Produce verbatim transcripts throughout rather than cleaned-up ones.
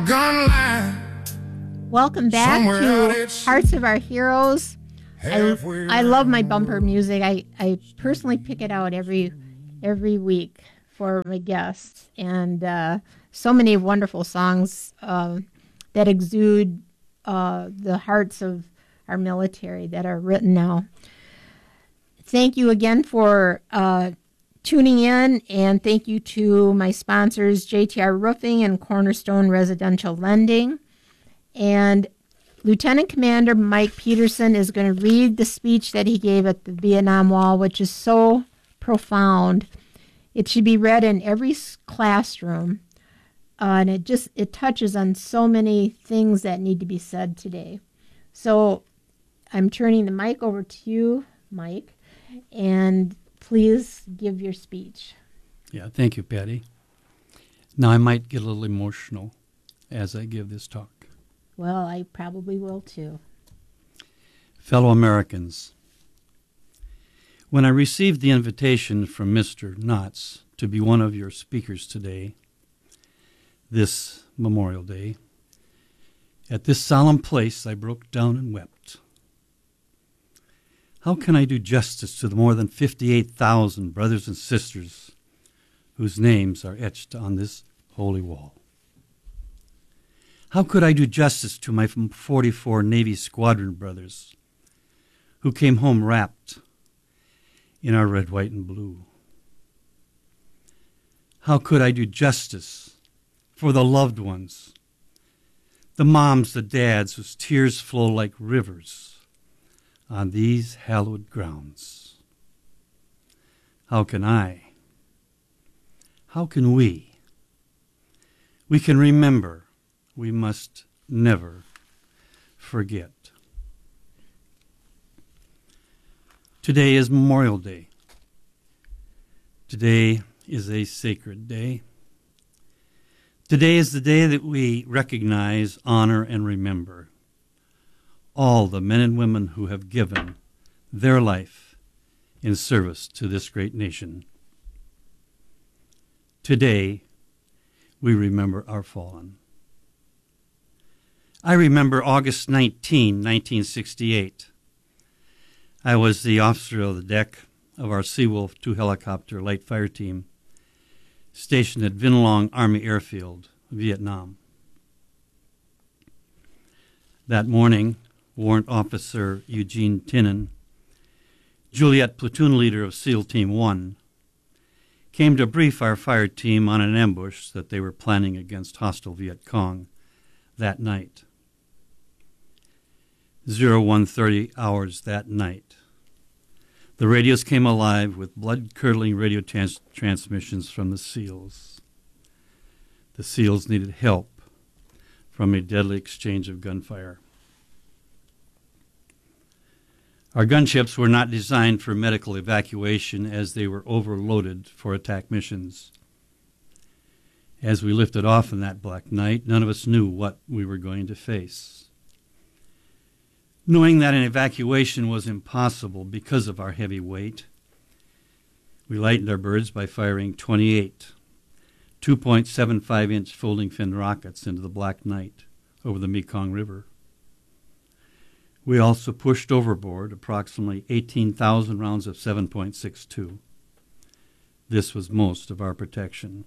gun line. Welcome back to Hearts of Our Heroes. I, I love my bumper music. I, I personally pick it out every every week for my guests. And uh, so many wonderful songs uh, that exude uh, the hearts of our military that are written now. Thank you again for uh, tuning in, and thank you to my sponsors, J T R Roofing and Cornerstone Residential Lending. And Lieutenant Commander Mike Peterson is going to read the speech that he gave at the Vietnam Wall, which is so profound. It should be read in every classroom, uh, and it just it touches on so many things that need to be said today. So I'm turning the mic over to you, Mike, and please give your speech. Yeah, thank you, Patty. Now, I might get a little emotional as I give this talk. Well, I probably will too. Fellow Americans, when I received the invitation from Mister Knotts to be one of your speakers today, this Memorial Day, at this solemn place, I broke down and wept. How can I do justice to the more than fifty-eight thousand brothers and sisters whose names are etched on this holy wall? How could I do justice to my forty-four Navy squadron brothers who came home wrapped in our red, white, and blue? How could I do justice for the loved ones, the moms, the dads whose tears flow like rivers on these hallowed grounds? How can I, how can we? We can remember. We must never forget. Today is Memorial Day. Today is a sacred day. Today is the day that we recognize, honor, and remember all the men and women who have given their life in service to this great nation. Today, we remember our fallen. I remember August nineteenth, nineteen sixty-eight. I was the officer of the deck of our Seawolf two helicopter light fire team stationed at Vinh Long Army Airfield, Vietnam. That morning, Warrant Officer Eugene Tinnen, Juliet platoon leader of SEAL Team one, came to brief our fire team on an ambush that they were planning against hostile Viet Cong that night. oh one thirty hours that night. The radios came alive with blood-curdling radio trans- transmissions from the SEALs. The SEALs needed help from a deadly exchange of gunfire. Our gunships were not designed for medical evacuation as they were overloaded for attack missions. As we lifted off in that black night, none of us knew what we were going to face. Knowing that an evacuation was impossible because of our heavy weight, we lightened our birds by firing twenty-eight two point seven five inch folding fin rockets into the black night over the Mekong River. We also pushed overboard approximately eighteen thousand rounds of seven point six two. This was most of our protection.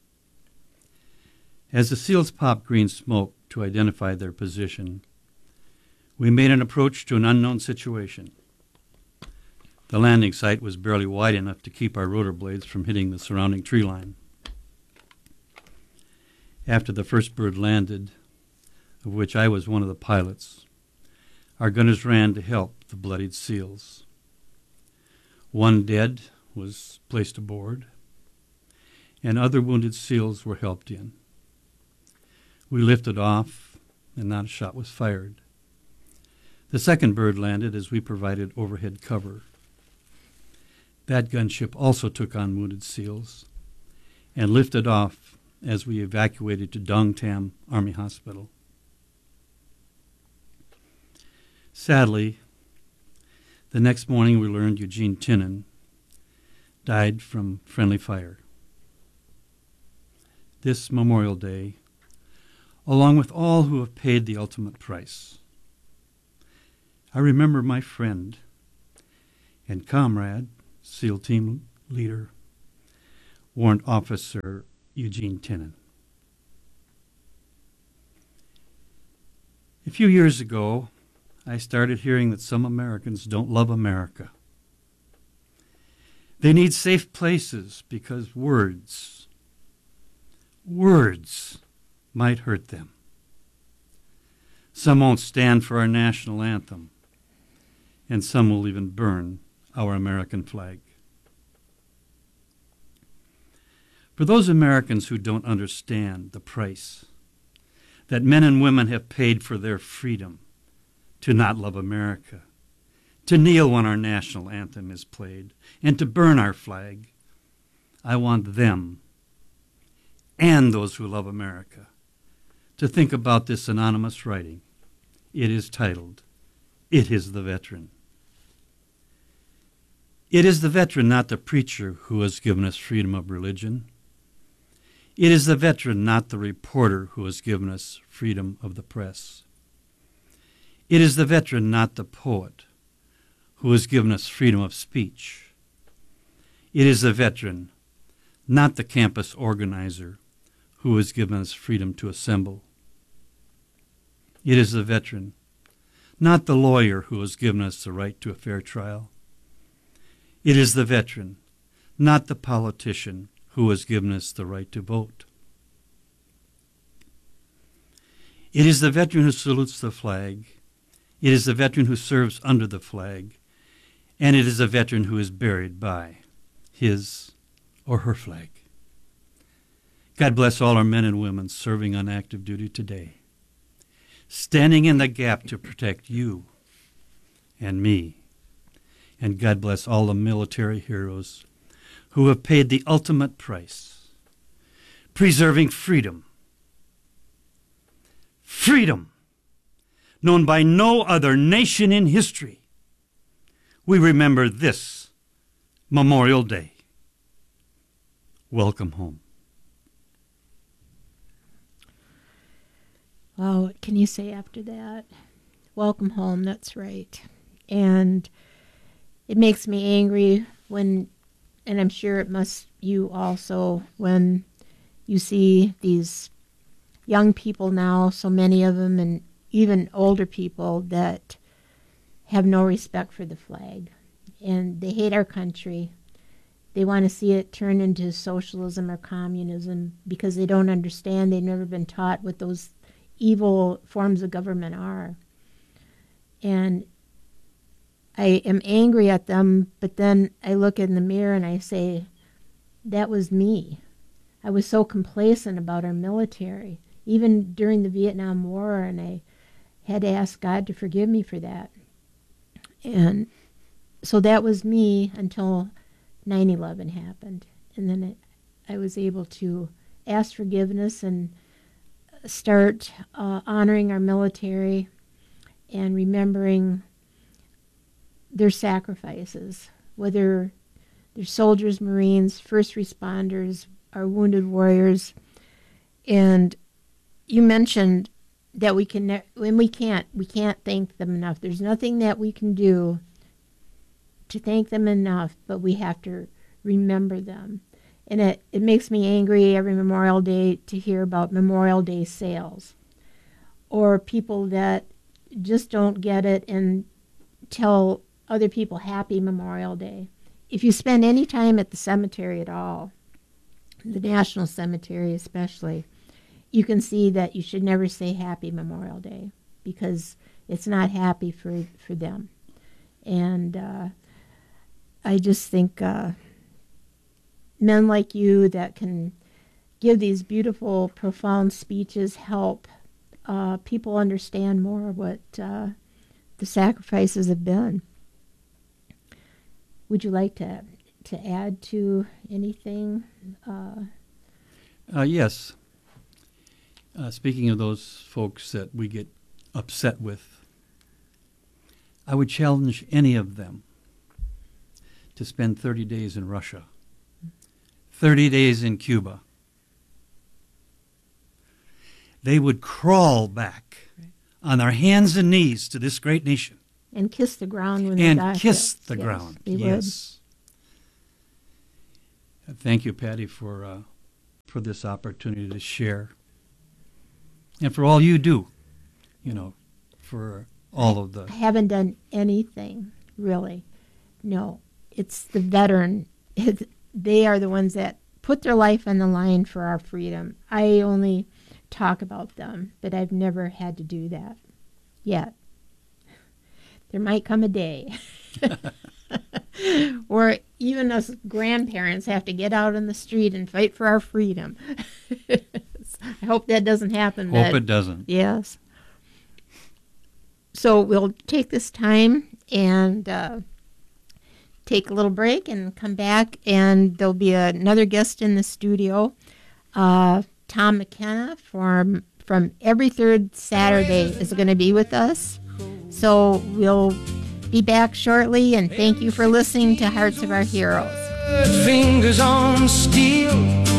As the SEALs popped green smoke to identify their position, we made an approach to an unknown situation. The landing site was barely wide enough to keep our rotor blades from hitting the surrounding tree line. After the first bird landed, of which I was one of the pilots, our gunners ran to help the bloodied SEALs. One dead was placed aboard, and other wounded SEALs were helped in. We lifted off, and not a shot was fired. The second bird landed as we provided overhead cover. That gunship also took on wounded SEALs and lifted off as we evacuated to Dong Tam Army Hospital. Sadly, the next morning we learned Eugene Tinnen died from friendly fire. This Memorial Day, along with all who have paid the ultimate price. I remember my friend and comrade, SEAL team leader, Warrant Officer Eugene Tenon. A few years ago, I started hearing that some Americans don't love America. They need safe places because words, words might hurt them. Some won't stand for our national anthem, and some will even burn our American flag. For those Americans who don't understand the price that men and women have paid for their freedom to not love America, to kneel when our national anthem is played, and to burn our flag, I want them and those who love America to think about this anonymous writing. It is titled, "It is the Veteran." It is the veteran, not the preacher, who has given us freedom of religion. It is the veteran, not the reporter, who has given us freedom of the press. It is the veteran, not the poet, who has given us freedom of speech. It is the veteran, not the campus organizer, who has given us freedom to assemble. It is the veteran, not the lawyer, who has given us the right to a fair trial. It is the veteran, not the politician, who has given us the right to vote. It is the veteran who salutes the flag. It is the veteran who serves under the flag. And it is the veteran who is buried by his or her flag. God bless all our men and women serving on active duty today, standing in the gap to protect you and me. And God bless all the military heroes who have paid the ultimate price, preserving freedom. Freedom, known by no other nation in history. We remember this Memorial Day. Welcome home. Wow, what can you say after that? Welcome home, that's right. And it makes me angry when, and I'm sure it must you also, when you see these young people now, so many of them, and even older people that have no respect for the flag. And they hate our country. They want to see it turn into socialism or communism because they don't understand. They've never been taught what those evil forms of government are. And I am angry at them, but then I look in the mirror and I say, that was me. I was so complacent about our military, even during the Vietnam War, and I had to ask God to forgive me for that. And so that was me until nine eleven happened. And then it, I was able to ask forgiveness and start uh, honoring our military and remembering their sacrifices, whether they're soldiers, Marines, first responders, our wounded warriors. And you mentioned that we can, ne- when we can't, we can't thank them enough. There's nothing that we can do to thank them enough, but we have to remember them. And it, it makes me angry every Memorial Day to hear about Memorial Day sales or people that just don't get it and tell other people happy Memorial Day. If you spend any time at the cemetery at all, the National Cemetery especially, you can see that you should never say happy Memorial Day because it's not happy for, for them. And uh, I just think uh, men like you that can give these beautiful, profound speeches help uh, people understand more what uh, the sacrifices have been. Would you like to to add to anything? Uh, uh, yes. Uh, speaking of those folks that we get upset with, I would challenge any of them to spend thirty days in Russia, thirty days in Cuba. they would crawl back on their hands and knees to this great nation. And kiss the ground when and they got kiss it. the yes, ground. They yes. Would. Thank you, Patty, for uh, for this opportunity to share, and for all you do. You know, for all of the. I haven't done anything really. No, it's the veteran. It, they are the ones that put their life on the line for our freedom. I only talk about them, but I've never had to do that yet. There might come a day where even us grandparents have to get out on the street and fight for our freedom. I hope that doesn't happen. Hope but, it doesn't. Yes. So we'll take this time and uh, take a little break and come back, and there'll be another guest in the studio, uh, Tom McKenna from, from Every Third Saturday is going to be with us. So we'll be back shortly, and thank you for listening to Hearts of Our Heroes. Fingers on steel,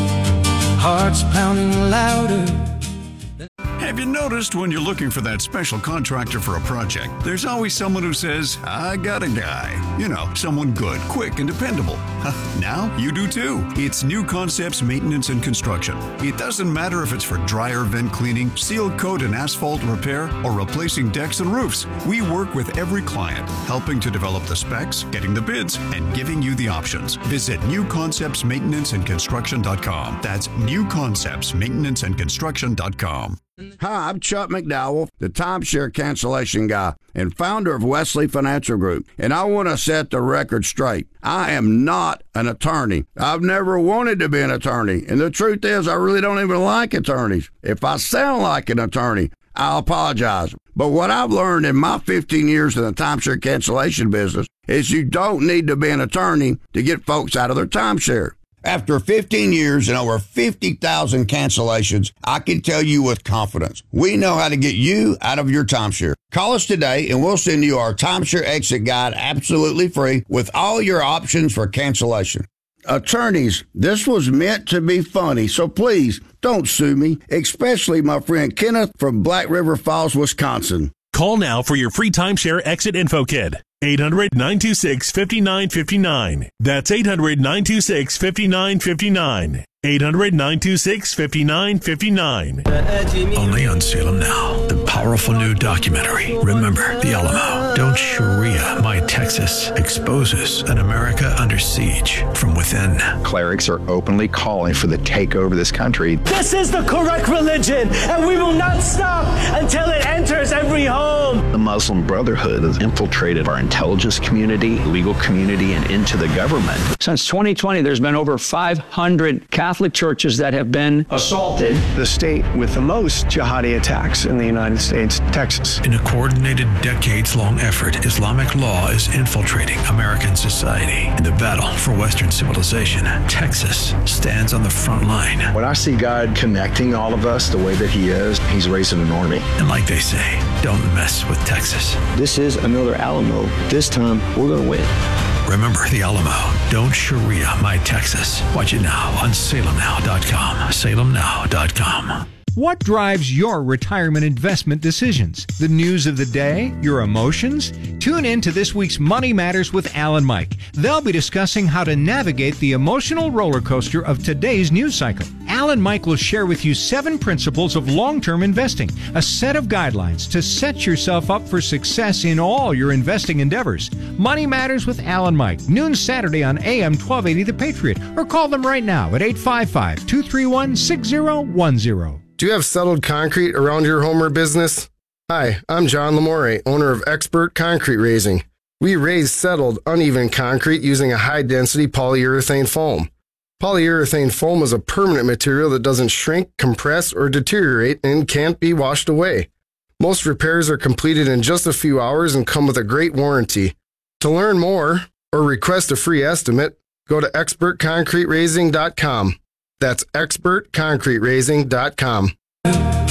hearts pounding louder. Have you noticed when you're looking for that special contractor for a project, there's always someone who says, I got a guy. You know, someone good, quick, and dependable. Now you do too. It's New Concepts Maintenance and Construction. It doesn't matter if it's for dryer vent cleaning, seal coat and asphalt repair, or replacing decks and roofs. We work with every client, helping to develop the specs, getting the bids, and giving you the options. Visit new concepts maintenance and construction dot com. That's new concepts maintenance and construction dot com. Hi, I'm Chuck McDowell, the timeshare cancellation guy and founder of Wesley Financial Group, and I want to set the record straight. I am not an attorney. I've never wanted to be an attorney, and the truth is I really don't even like attorneys. If I sound like an attorney, I'll apologize. But what I've learned in my fifteen years in the timeshare cancellation business is you don't need to be an attorney to get folks out of their timeshare. After fifteen years and over fifty thousand cancellations, I can tell you with confidence, we know how to get you out of your timeshare. Call us today and we'll send you our timeshare exit guide absolutely free with all your options for cancellation. Attorneys, this was meant to be funny, so please don't sue me, especially my friend Kenneth from Black River Falls, Wisconsin. Call now for your free timeshare exit info kit. eight hundred, nine two six, five nine five nine. That's eight hundred, nine two six, five nine five nine. eight hundred, nine two six, five nine five nine. Only on Salem Now, the powerful new documentary, Remember the Alamo. Don't Sharia My Texas exposes an America under siege from within. Clerics are openly calling for the takeover of this country. This is the correct religion, and we will not stop until it enters every home. The Muslim Brotherhood has infiltrated our intelligence community, legal community, and into the government. Since twenty twenty, there's been over five hundred Catholic churches that have been assaulted. The state with the most jihadi attacks in the United States, Texas. In a coordinated, decades-long effort, Islamic law is infiltrating American society. In the battle for Western civilization, Texas stands on the front line. When I see God connecting all of us the way that he is, he's raising an army. And like they say, don't mess with Texas. This is another Alamo. This time, we're going to win. Remember the Alamo. Don't Sharia My Texas. Watch it now on salem now dot com. salem now dot com. What drives your retirement investment decisions? The news of the day? Your emotions? Tune in to this week's Money Matters with Al and Mike. They'll be discussing how to navigate the emotional roller coaster of today's news cycle. Al and Mike will share with you seven principles of long-term investing, a set of guidelines to set yourself up for success in all your investing endeavors. Money Matters with Al and Mike, noon Saturday on A M twelve eighty The Patriot, or call them right now at eight five five, two three one, six zero one zero. Do you have settled concrete around your home or business? Hi, I'm John Lamore, owner of Expert Concrete Raising. We raise settled, uneven concrete using a high-density polyurethane foam. Polyurethane foam is a permanent material that doesn't shrink, compress, or deteriorate and can't be washed away. Most repairs are completed in just a few hours and come with a great warranty. To learn more or request a free estimate, go to expert concrete raising dot com. That's expert concrete raising dot com.